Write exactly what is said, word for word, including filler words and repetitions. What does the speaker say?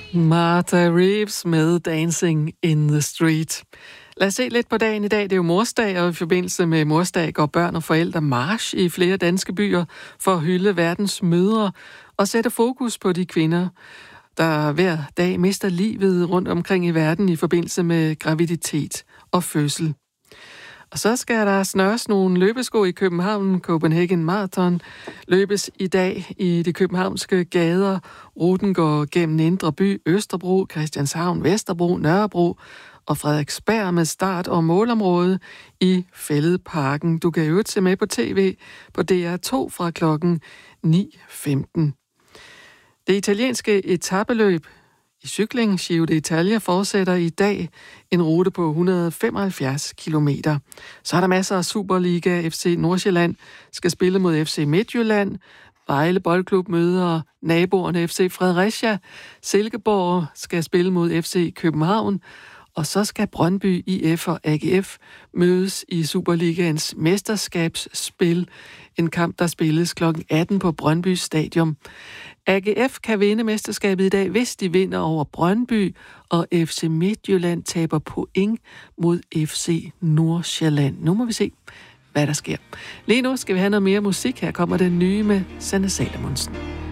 Martha Reeves med Dancing in the Street. Lad os se lidt på dagen i dag. Det er jo morsdag, og i forbindelse med morsdag går børn og forældre march i flere danske byer for at hylde verdens mødre og sætte fokus på de kvinder, der hver dag mister livet rundt omkring i verden i forbindelse med graviditet og fødsel. Og så skal der snøres nogle løbesko i København. Copenhagen Marathon løbes i dag i de københavnske gader. Ruten går gennem Indre By, Østerbro, Christianshavn, Vesterbro, Nørrebro og Frederiksberg med start- og målområde i Fælledparken. Du kan jo se med på tv på D R to fra klokken ni femten. Det italienske etapeløb i cykling Giro d'Italia fortsætter i dag en rute på et hundrede og femoghalvfjerds kilometer. Så er der masser af Superliga. F C Nordsjælland skal spille mod F C Midtjylland. Vejle Boldklub møder naboerne F C Fredericia. Silkeborg skal spille mod F C København. Og så skal Brøndby I F og A G F mødes i Superligaens mesterskabsspil. En kamp, der spilles klokken atten på Brøndby Stadion. A G F kan vinde mesterskabet i dag, hvis de vinder over Brøndby, og F C Midtjylland taber point mod F C Nordsjælland. Nu må vi se, hvad der sker. Lige nu skal vi have noget mere musik. Her kommer den nye med Sanne Salomonsen.